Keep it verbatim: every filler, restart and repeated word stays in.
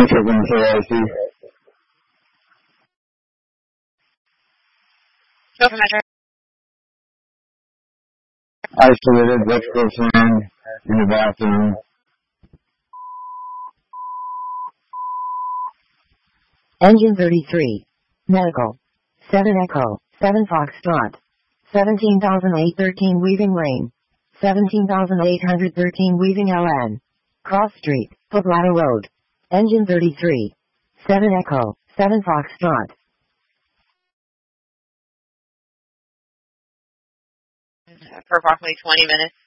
from K I C. Go for Metro. Isolated electrical sound in the bathroom. Engine thirty-three. Medical. seven Echo. seven Foxtrot. seventeen thousand eight hundred thirteen Weaving Lane. seventeen thousand eight hundred thirteen Weaving L N. Cross Street, Poblado Road. Engine thirty-three. seven Echo. seven Foxtrot. For approximately twenty minutes.